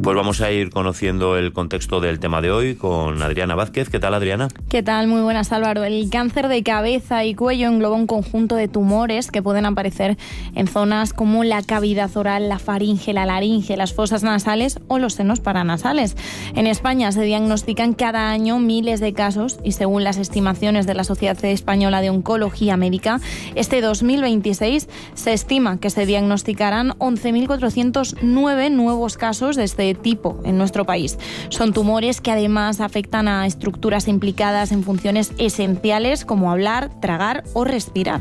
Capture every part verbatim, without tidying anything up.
Pues vamos a ir conociendo el contexto del tema de hoy con Adriana Vázquez. ¿Qué tal, Adriana? ¿Qué tal? Muy buenas, Álvaro. El cáncer de cabeza y cuello engloba un conjunto de tumores que pueden aparecer en zonas como la cavidad oral, la faringe, la laringe, las fosas nasales o los senos paranasales. En España se diagnostican cada año miles de casos y según las estimaciones de la Sociedad Española de Oncología Médica, este dos mil veintiséis se estima que se diagnosticarán once mil cuatrocientos nueve nuevos casos de este tipo en nuestro país. Son tumores que además afectan a estructuras implicadas en funciones esenciales como hablar, tragar o respirar.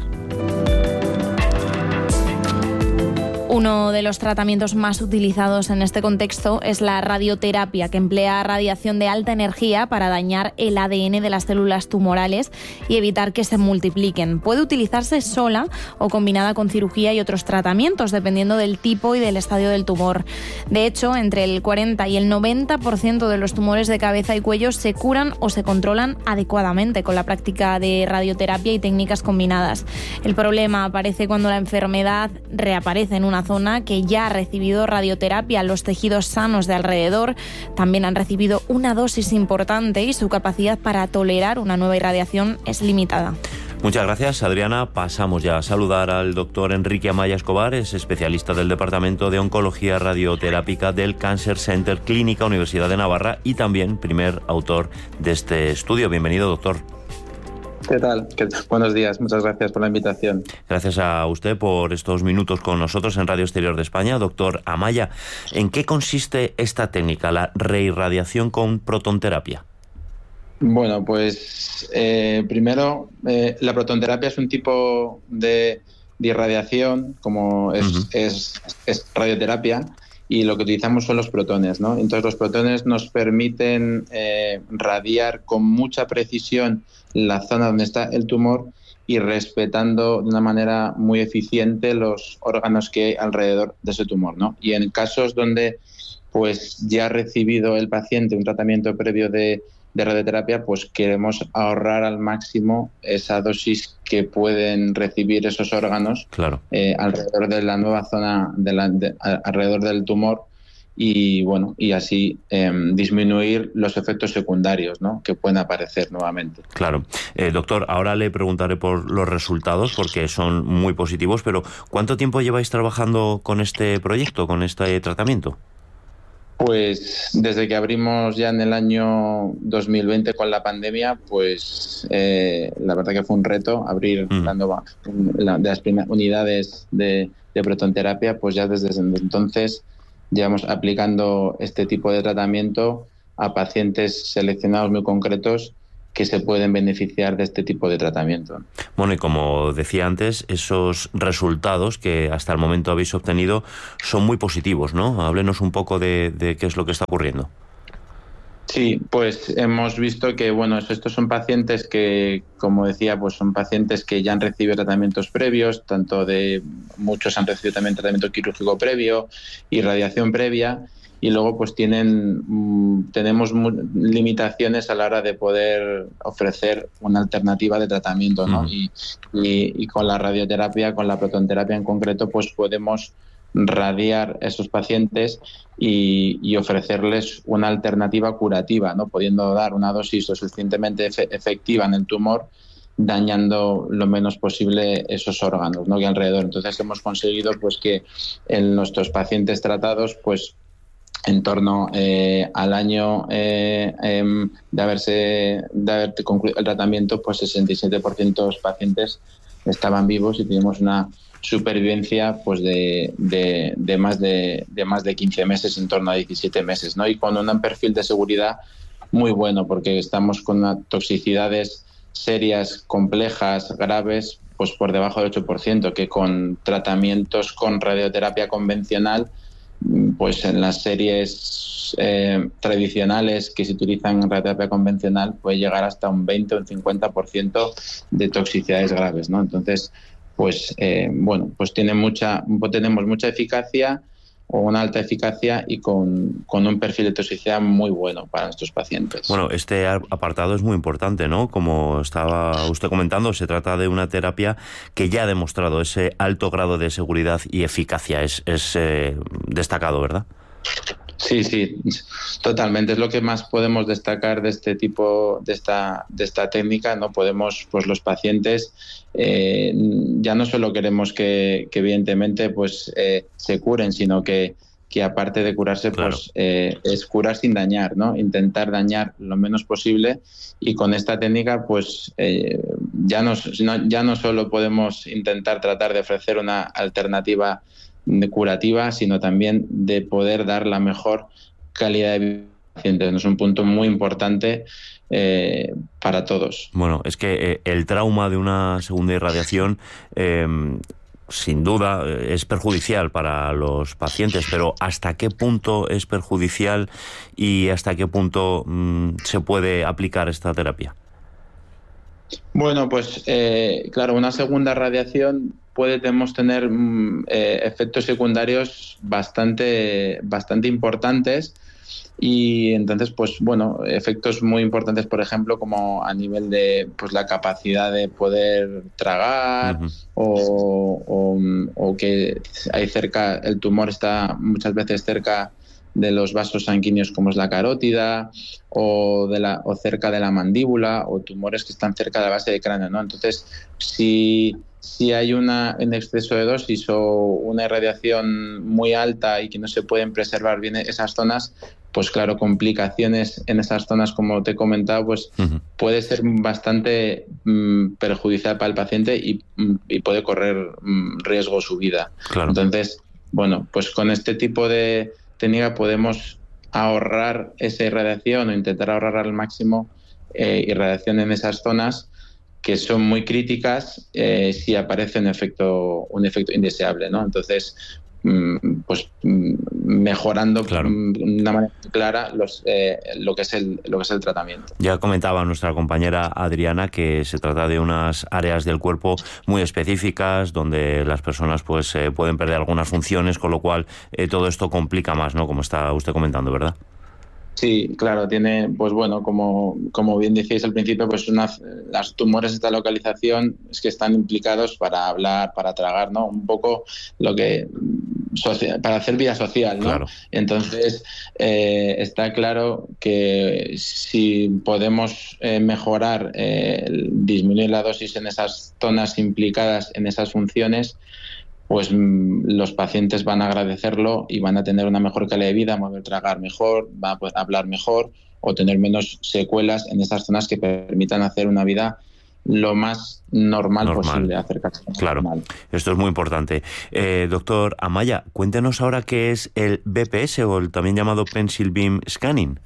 Uno de los tratamientos más utilizados en este contexto es la radioterapia, que emplea radiación de alta energía para dañar el A D N de las células tumorales y evitar que se multipliquen. Puede utilizarse sola o combinada con cirugía y otros tratamientos, dependiendo del tipo y del estadio del tumor. De hecho, entre el cuarenta y el noventa por ciento de los tumores de cabeza y cuello se curan o se controlan adecuadamente con la práctica de radioterapia y técnicas combinadas. El problema aparece cuando la enfermedad reaparece en una zona que ya ha recibido radioterapia. Los tejidos sanos de alrededor también han recibido una dosis importante y su capacidad para tolerar una nueva irradiación es limitada. Muchas gracias, Adriana. Pasamos ya a saludar al doctor Enrique Amaya Escobar, es especialista del Departamento de Oncología Radioterápica del Cancer Center Clínica Universidad de Navarra y también primer autor de este estudio. Bienvenido, doctor. ¿Qué tal? ¿Qué tal? Buenos días, muchas gracias por la invitación. Gracias a usted por estos minutos con nosotros en Radio Exterior de España. Doctor Amaya, ¿en qué consiste esta técnica, la reirradiación con protonterapia? Bueno, pues eh, primero, eh, la protonterapia es un tipo de, de irradiación, como es, uh-huh. es, es radioterapia, y lo que utilizamos son los protones, ¿no? Entonces los protones nos permiten eh, radiar con mucha precisión la zona donde está el tumor y respetando de una manera muy eficiente los órganos que hay alrededor de ese tumor, ¿no? Y en casos donde pues ya ha recibido el paciente un tratamiento previo de, de radioterapia, pues queremos ahorrar al máximo esa dosis que pueden recibir esos órganos, claro. eh, alrededor de la nueva zona, de la, de, alrededor del tumor, y bueno, y así eh, disminuir los efectos secundarios, ¿no?, que pueden aparecer nuevamente. Claro. Eh, doctor, ahora le preguntaré por los resultados porque son muy positivos, pero ¿cuánto tiempo lleváis trabajando con este proyecto, con este tratamiento? Pues desde que abrimos ya en el año dos mil veinte con la pandemia, pues eh, la verdad que fue un reto abrir mm. la nueva, la, de las primeras unidades de, de protonterapia, pues ya desde entonces llevamos aplicando este tipo de tratamiento a pacientes seleccionados muy concretos que se pueden beneficiar de este tipo de tratamiento. Bueno, y como decía antes, esos resultados que hasta el momento habéis obtenido son muy positivos, ¿no? Háblenos un poco de, de qué es lo que está ocurriendo. Sí, pues hemos visto que, bueno, estos son pacientes que, como decía, pues son pacientes que ya han recibido tratamientos previos, tanto de muchos han recibido también tratamiento quirúrgico previo y radiación previa, y luego pues tienen mmm, tenemos limitaciones a la hora de poder ofrecer una alternativa de tratamiento, ¿no? Mm. Y, y, y con la radioterapia, con la protonterapia en concreto, pues podemos radiar a esos pacientes y, y ofrecerles una alternativa curativa, ¿no?, pudiendo dar una dosis lo suficientemente efe- efectiva en el tumor, dañando lo menos posible esos órganos, ¿no?, que alrededor. Entonces hemos conseguido pues que en nuestros pacientes tratados, pues en torno eh, al año eh, eh, de haberse de haber concluido el tratamiento, pues sesenta y siete por ciento de los pacientes estaban vivos y tenemos una supervivencia pues de, de, de más de, de más de quince meses, en torno a diecisiete meses, ¿no? Y con un perfil de seguridad muy bueno, porque estamos con toxicidades serias, complejas, graves, pues por debajo del ocho por ciento, que con tratamientos con radioterapia convencional, pues en las series eh, tradicionales que se utilizan en radioterapia convencional puede llegar hasta un veinte o un cincuenta por ciento de toxicidades graves, ¿no? Entonces, pues eh, bueno, pues tiene mucha, tenemos mucha eficacia o una alta eficacia y con, con un perfil de toxicidad muy bueno para nuestros pacientes. Bueno, este apartado es muy importante, ¿no? Como estaba usted comentando, se trata de una terapia que ya ha demostrado ese alto grado de seguridad y eficacia. Es, es eh, destacado, ¿verdad? Sí, sí, totalmente. Es lo que más podemos destacar de este tipo, de esta, de esta técnica. No podemos, pues los pacientes, eh, ya no solo queremos que, que evidentemente, pues eh, se curen, sino que, que aparte de curarse, claro. pues eh, es curar sin dañar, ¿no? Intentar dañar lo menos posible. Y con esta técnica, pues eh, ya no, ya no solo podemos intentar tratar de ofrecer una alternativa de curativa, sino también de poder dar la mejor calidad de vida al paciente. Es un punto muy importante eh, para todos. Bueno, es que eh, el trauma de una segunda irradiación eh, sin duda es perjudicial para los pacientes, pero ¿hasta qué punto es perjudicial y hasta qué punto mmm, se puede aplicar esta terapia? Bueno, pues eh, claro, una segunda radiación podemos tener eh, efectos secundarios bastante, bastante importantes y entonces, pues bueno, efectos muy importantes, por ejemplo, como a nivel de pues la capacidad de poder tragar uh-huh. o, o, o que hay cerca, el tumor está muchas veces cerca de los vasos sanguíneos como es la carótida o, de la, o cerca de la mandíbula o tumores que están cerca de la base del cráneo, ¿no? Entonces, si, si hay una, un exceso de dosis o una irradiación muy alta y que no se pueden preservar bien esas zonas, pues claro, complicaciones en esas zonas, como te he comentado, pues uh-huh. puede ser bastante mm, perjudicial para el paciente y, y puede correr mm, riesgo su vida. Claro. Entonces, bueno, pues con este tipo de técnica podemos ahorrar esa irradiación o intentar ahorrar al máximo eh, irradiación en esas zonas que son muy críticas eh, si aparece un efecto, un efecto indeseable, ¿no? Entonces, mm, pues mm, mejorando claro. mm, de una manera clara los, eh, lo que es el lo que es el tratamiento. Ya comentaba nuestra compañera Adriana que se trata de unas áreas del cuerpo muy específicas donde las personas pues eh, pueden perder algunas funciones, con lo cual eh, todo esto complica más, ¿no? Como está usted comentando, ¿verdad? Sí, claro, tiene, pues bueno, como, como bien decíais al principio, pues una, las tumores de esta localización es que están implicados para hablar, para tragar, ¿no? Un poco lo que social, para hacer vida social, ¿no? Claro. Entonces, eh, está claro que si podemos eh, mejorar, eh, disminuir la dosis en esas zonas implicadas en esas funciones, pues los pacientes van a agradecerlo y van a tener una mejor calidad de vida, van a poder tragar mejor, van a poder hablar mejor o tener menos secuelas en esas zonas que permitan hacer una vida lo más normal, normal. posible, acercarse a claro. normal. Esto es muy importante. Eh, doctor Amaya, cuéntenos ahora qué es el B P S o el también llamado Pencil Beam Scanning.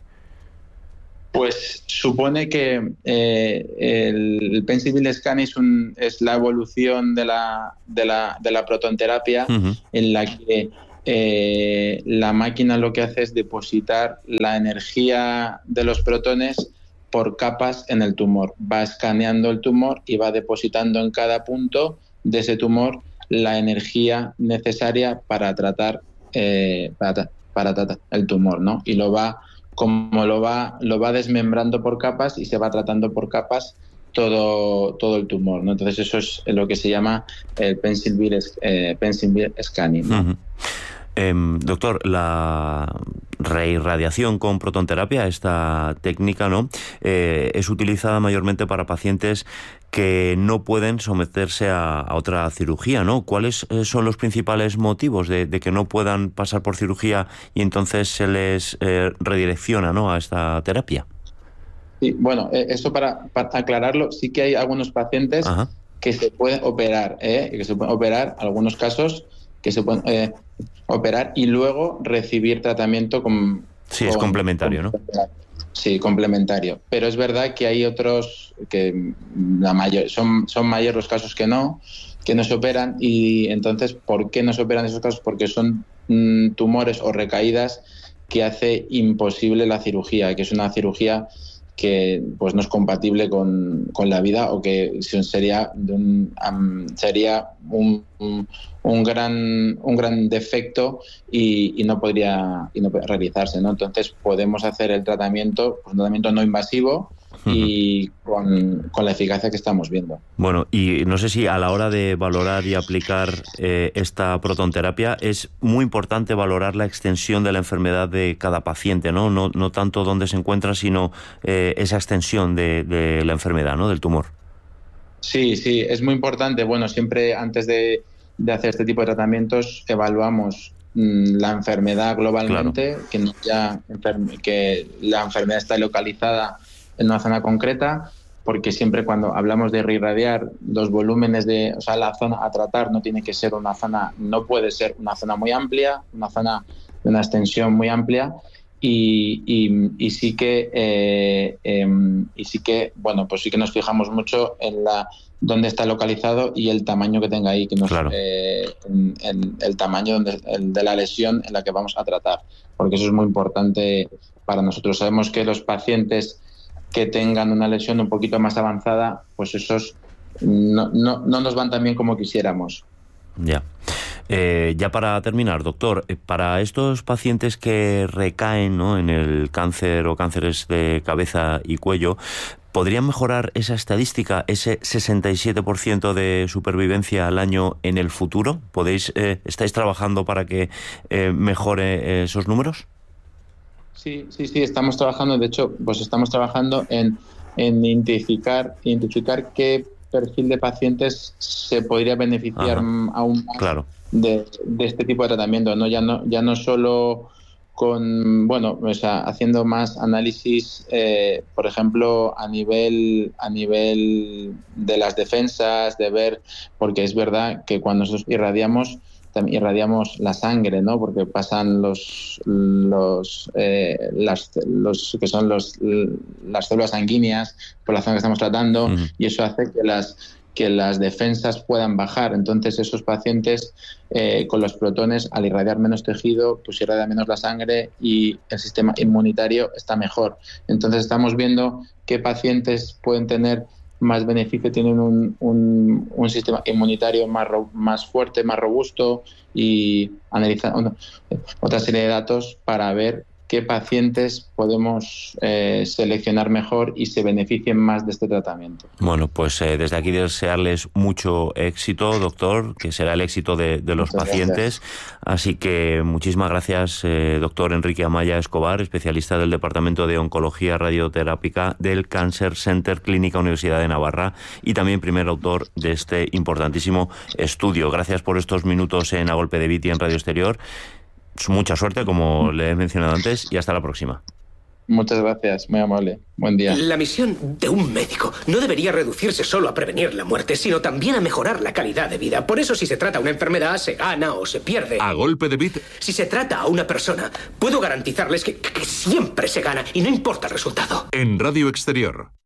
Pues supone que eh, el, el Pencil Beam Scanning es, un, es la evolución de la, de la, de la protonterapia uh-huh. en la que eh, la máquina lo que hace es depositar la energía de los protones por capas en el tumor. Va escaneando el tumor y va depositando en cada punto de ese tumor la energía necesaria para tratar, eh, para, para tratar el tumor, ¿no? Y lo va como lo va lo va desmembrando por capas y se va tratando por capas todo todo el tumor, ¿no? Entonces eso es lo que se llama el Pencil Beam eh, Pencil Beam Scanning, ¿no? Uh-huh. Eh, doctor, la reirradiación con protonterapia, esta técnica, ¿no? Eh, es utilizada mayormente para pacientes que no pueden someterse a, a otra cirugía, ¿no? ¿Cuáles son los principales motivos de, de que no puedan pasar por cirugía y entonces se les eh, redirecciona, ¿no?, a esta terapia? Sí, bueno, eh, esto para, para aclararlo, sí que hay algunos pacientes Ajá. que se pueden operar, ¿eh? que se pueden operar, algunos casos que se pueden eh, operar y luego recibir tratamiento con... Sí, con, es complementario, con, ¿no? Sí, complementario. Pero es verdad que hay otros que la mayor, son, son mayores los casos que no, que no se operan. Y entonces, ¿por qué no se operan esos casos? Porque son mm, tumores o recaídas que hace imposible la cirugía, que es una cirugía que pues no es compatible con, con la vida o que sería de un, um, sería un, un, un gran un gran defecto y, y no podría y no podría realizarse, ¿no? Entonces podemos hacer el tratamiento, pues, un tratamiento no invasivo y con, con la eficacia que estamos viendo. Bueno, y no sé si a la hora de valorar y aplicar eh, esta protonterapia es muy importante valorar la extensión de la enfermedad de cada paciente, ¿no? No, no tanto dónde se encuentra, sino eh, esa extensión de, de la enfermedad, ¿no? Del tumor. Sí, sí, es muy importante. Bueno, siempre antes de, de hacer este tipo de tratamientos evaluamos mmm, la enfermedad globalmente, claro. que, no ya enfer- que la enfermedad está localizada en una zona concreta, porque siempre cuando hablamos de irradiar los volúmenes de, o sea, la zona a tratar no tiene que ser una zona, no puede ser una zona muy amplia, una zona de una extensión muy amplia. Y, y, y sí que eh, eh, y sí que bueno pues sí que nos fijamos mucho en la dónde está localizado y el tamaño que tenga ahí, que nos, claro. eh, en, en el tamaño donde, el de la lesión en la que vamos a tratar, porque eso es muy importante para nosotros. Sabemos que los pacientes que tengan una lesión un poquito más avanzada, pues esos no, no, no nos van tan bien como quisiéramos. Ya. Eh, ya para terminar, doctor, eh, para estos pacientes que recaen, ¿no?, en el cáncer o cánceres de cabeza y cuello, ¿podrían mejorar esa estadística, ese sesenta y siete por ciento de supervivencia al año en el futuro? ¿Podéis, eh, ¿Estáis trabajando para que eh, mejore esos números? Sí, sí, sí, estamos trabajando. De hecho, pues estamos trabajando en, en identificar, identificar qué perfil de pacientes se podría beneficiar Ajá. aún más. Claro. De, de este tipo de tratamiento, no ya no ya no solo con bueno o sea haciendo más análisis eh, por ejemplo a nivel a nivel de las defensas, de ver, porque es verdad que cuando nosotros irradiamos también irradiamos la sangre, ¿no? Porque pasan los los eh, las los que son los las células sanguíneas por la zona que estamos tratando uh-huh. y eso hace que las que las defensas puedan bajar. Entonces esos pacientes eh, con los protones, al irradiar menos tejido, pues irradia menos la sangre y el sistema inmunitario está mejor. Entonces estamos viendo qué pacientes pueden tener más beneficio, tienen un, un, un sistema inmunitario más, ro- más fuerte, más robusto, y analizar otra serie de datos para ver qué pacientes podemos eh, seleccionar mejor y se beneficien más de este tratamiento. Bueno, pues eh, desde aquí desearles mucho éxito, doctor, que será el éxito de, de los Muchas pacientes. Gracias. Así que muchísimas gracias, eh, doctor Enrique Amaya Escobar, especialista del Departamento de Oncología Radioterápica del Cancer Center Clínica Universidad de Navarra y también primer autor de este importantísimo estudio. Gracias por estos minutos en A Golpe de Beat y en Radio Exterior. Mucha suerte, como le he mencionado antes, y hasta la próxima. Muchas gracias, muy amable. Buen día. La misión de un médico no debería reducirse solo a prevenir la muerte, sino también a mejorar la calidad de vida. Por eso, si se trata una enfermedad, se gana o se pierde. A Golpe de Beat. Si se trata a una persona, puedo garantizarles que, que siempre se gana y no importa el resultado. En Radio Exterior.